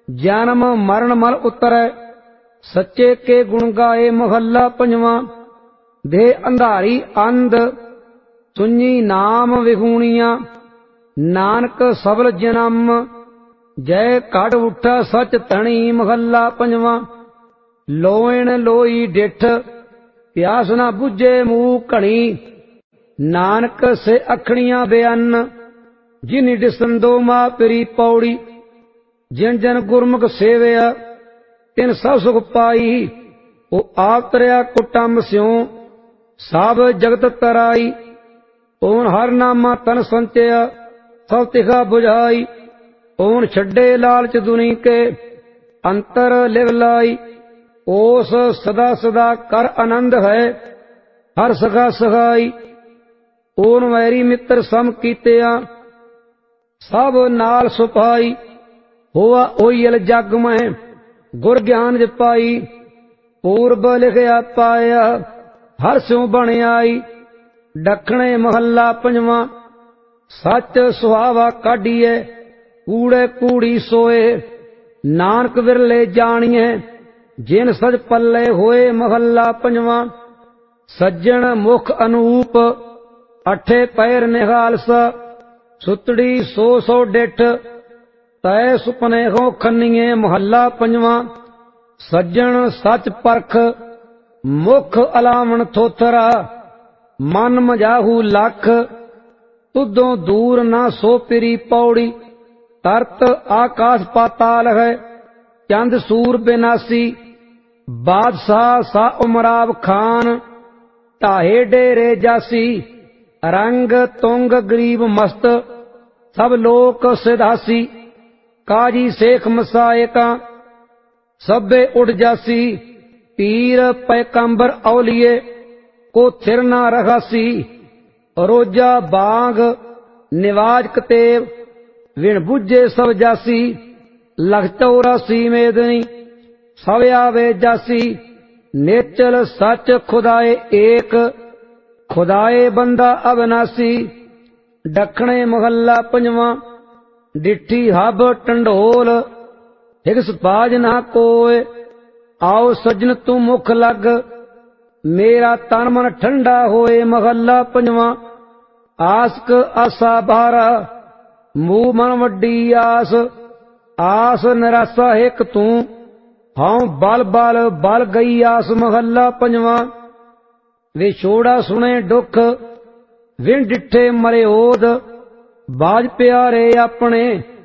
जन्म मरण मल उतरै, सच्चे के गुण गाए महला पंजवा। दे अंधारी अंध, सुनी नाम विहूणिया, नानक सबल जन्म, जय घट उठा सच धनी महला पंजवा। लोएण लोई डिठ, प्यास न बुझे मूह घणी, नानक से अखणियां बयान, जिन डिसंदो मां पिरी पौड़ी। जिन जन गुरमुख सेवया, तिन सब सुख पाई, ओ आप तरया कुटम स्यों, सब जगत तराई। ओन हर नामा तन संचया, सब तिखा बुझाई। ओन छड्डे लालच दुनी के, अंतर लिव लाई। ओस सदा सदा कर आनंद है, हर सखा सखाई। ओन वैरी मित्र सम कीतिया, सब नाल सुपाई। होआ ओयल जग में, गुर ज्ञान जपाई। पूर्व लिखया पाया, हर स्यों बन आई। दखणे महला पंजवा। सच सुहावा काढ़िए, कूड़े कूड़ी सोए, नानक विरले जानिए, जिन सज पल्ले होए महला पंजवा। सज्जन मुख अनूप, अठे पैर निहालसा, सुतड़ी सो सो डिठ, तय सुपने हो खन्निए महला पंजवा। सज्जन सच परख, मुख अलावण थोथरा, मन मजाहू लख, तुदों दूर ना सो पिरी पौड़ी। तरत आकाश पाताल है, चंद सूर बिनासी, बादशाह सा उमराव खान, ढाहे डेरे जासी। रंग तुंग गरीब मस्त, सब लोक सिधासी, काजी शेख मसायका, सभे उड़ जासी। पीर पैकंबर औलिए, को थिर ना रखासी। रोजा बांग निवाज कतेब, विण बुझे सब जासी। लख 84 मेदनी, सब आवे जासी। नेचल सच खुदाए एक, खुदाए बंदा अविनाशी। दखणे महला पंजवा। डिठी हब टंडोल, हिगस बाज ना कोय, आओ सजन तू मुख लग, मेरा तन मन ठंडा होए महला पंजवा। आसक आसा बारा, मूह मन वड्डी आस, आस निराशा हिक तू, हाउ बल बल बल गई आस महला पंजवा। विछोड़ा सुने दुख, विण डिठे मरे ओद, बाज प्यारे अपने,